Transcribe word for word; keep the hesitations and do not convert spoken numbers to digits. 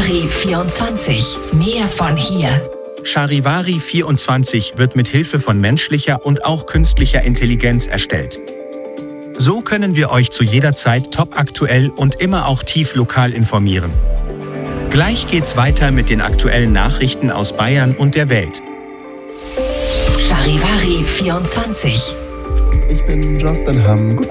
Charivari vierundzwanzig. Mehr von hier. Charivari vierundzwanzig wird mit Hilfe von menschlicher und auch künstlicher Intelligenz erstellt. So können wir euch zu jeder Zeit topaktuell und immer auch tief lokal informieren. Gleich geht's weiter mit den aktuellen Nachrichten aus Bayern und der Welt. Charivari vierundzwanzig. Ich bin Justin Hamm.